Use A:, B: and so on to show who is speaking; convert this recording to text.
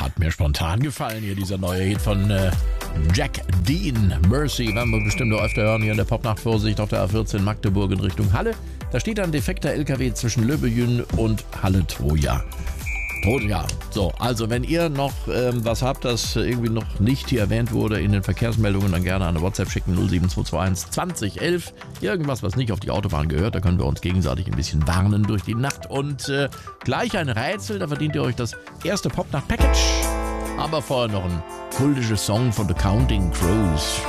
A: Hat mir spontan gefallen hier, dieser neue Hit von Jack Dean. Mercy, werden wir bestimmt noch öfter hören hier in der Popnacht. Vorsicht auf der A14 Magdeburg in Richtung Halle. Da steht ein defekter LKW zwischen Löbejün und Halle-Troja. Ja, so, also wenn ihr noch was habt, das irgendwie noch nicht hier erwähnt wurde in den Verkehrsmeldungen, dann gerne eine WhatsApp schicken, 07221 2011. Irgendwas, was nicht auf die Autobahn gehört, da können wir uns gegenseitig ein bisschen warnen durch die Nacht. Und gleich ein Rätsel, da verdient ihr euch das erste Popnacht-Package. Aber vorher noch ein kultischer Song von The Counting Crows.